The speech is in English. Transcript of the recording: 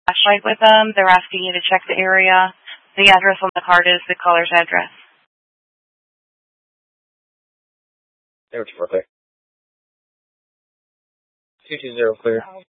flashlight with them. They're asking you to check the area. The address on the card is the caller's address. What's your birthday? 220 clear.